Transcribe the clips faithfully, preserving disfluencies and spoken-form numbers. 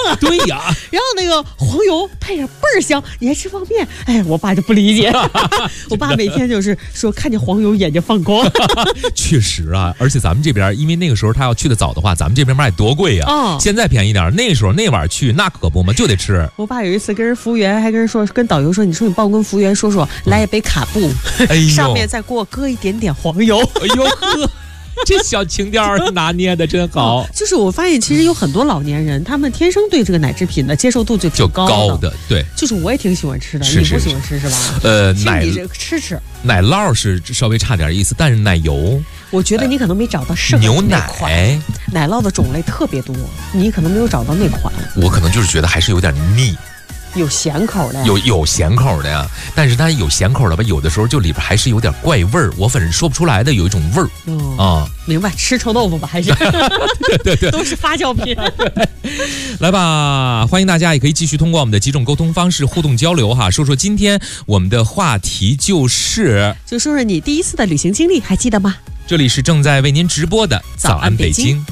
啊。 对呀， 然后那个黄油配着倍儿香，你还吃方便？哎，我爸就不理解，我爸每天就是说看见黄油眼睛放光。 确实啊，而且咱们这边因为那个时候他要去的早的话，咱们这边卖多贵呀、啊。 哦， 现在便宜点，那时候那晚去那可不嘛，就得吃。 我爸有一次跟人服务员还跟人说，跟导游说，你说你帮我跟服务员说说，来一杯卡布， 哎呦， 上面再给我搁一点点黄油。 哎呦呵。这小情调拿捏的真好、 哦，就是我发现其实有很多老年人，他们天生对这个奶制品的接受度就挺高的， 就高的，对， 就是我也挺喜欢吃的， 是你不喜欢吃是吧？ 呃，奶你这吃吃奶酪是稍微差点意思，但是奶油， 我觉得你可能没找到适合牛的那款奶， 奶酪的种类特别多，你可能没有找到那款。 我可能就是觉得还是有点腻。 有咸口的呀， 有有咸口的呀，但是它有咸口的吧，有的时候就里边还是有点怪味儿，我反正说不出来的，有一种味儿啊、 哦嗯。明白，吃臭豆腐吧，还是对对对， 都是发酵品。 来吧，欢迎大家也可以继续通过我们的几种沟通方式互动交流哈，说说今天我们的话题就是就说说你第一次的旅行经历，还记得吗？ 这里是正在为您直播的早安北京。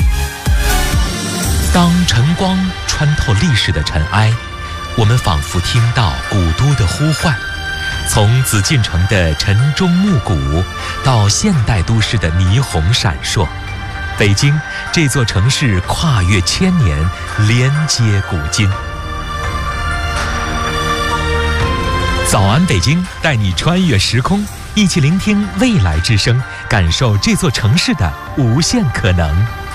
当晨光穿透历史的尘埃，我们仿佛听到古都的呼唤，从紫禁城的晨钟暮鼓到现代都市的霓虹闪烁，北京这座城市跨越千年，连接古今。早安北京，带你穿越时空，一起聆听未来之声，感受这座城市的无限可能。